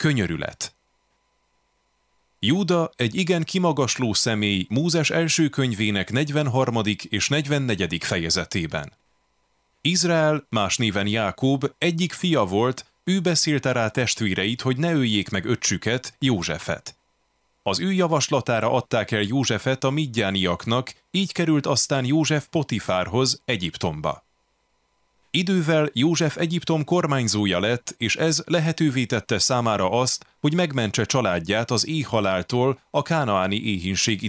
Könyörület. Júda egy igen kimagasló személy Mózes első könyvének 43. és 44. fejezetében. Izrael, más néven Jákob egyik fia volt, ő beszélte rá testvéreit, hogy ne öljék meg öccsüket, Józsefet. Az ő javaslatára adták el Józsefet a midjániaknak, így került aztán József Potifárhoz, Egyiptomba. Idővel József Egyiptom kormányzója lett, és ez lehetővé tette számára azt, hogy megmentse családját az éhhaláltól, a kánaáni éhínség